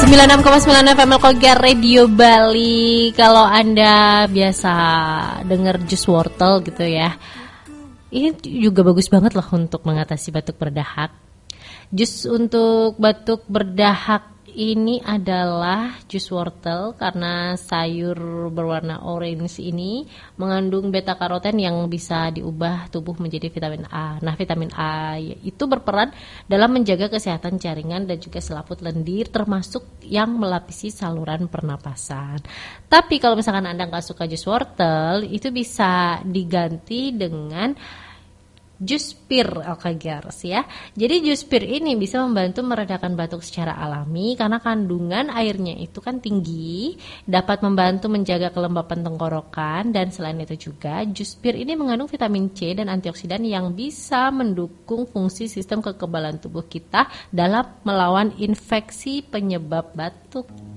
96,9 FM Kogar Radio Bali. Kalau Anda biasa dengar jus wortel gitu ya, ini juga bagus banget loh untuk mengatasi batuk berdahak. Jus untuk batuk berdahak ini adalah jus wortel karena sayur berwarna orange ini mengandung beta karoten yang bisa diubah tubuh menjadi vitamin A. Nah, vitamin A itu berperan dalam menjaga kesehatan jaringan dan juga selaput lendir termasuk yang melapisi saluran pernapasan. Tapi kalau misalkan Anda nggak suka jus wortel, itu bisa diganti dengan jus pir Alkagars ya. Jadi jus pir ini bisa membantu meredakan batuk secara alami karena kandungan airnya itu kan tinggi, dapat membantu menjaga kelembapan tenggorokan, dan selain itu juga jus pir ini mengandung vitamin C dan antioksidan yang bisa mendukung fungsi sistem kekebalan tubuh kita dalam melawan infeksi penyebab batuk.